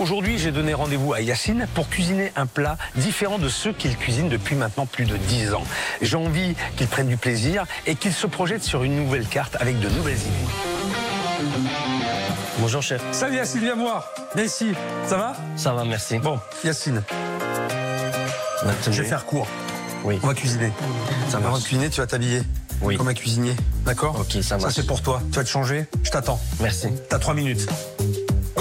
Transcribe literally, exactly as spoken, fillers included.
Aujourd'hui, j'ai donné rendez-vous à Yacine pour cuisiner un plat différent de ceux qu'il cuisine depuis maintenant plus de dix ans. J'ai envie qu'il prenne du plaisir et qu'il se projette sur une nouvelle carte avec de nouvelles idées. Bonjour chef. Salut Yacine, viens voir. Viens ici. Ça va? Ça va, merci. Bon, Yacine, Maintenant, je vais faire court. Oui. On va cuisiner. Ça On va marche. cuisiner, tu vas t'habiller. Oui. Comme un cuisinier. D'accord? Ok, ça Ça marche. c'est pour toi. Tu vas te changer. Je t'attends. Merci. T'as trois minutes.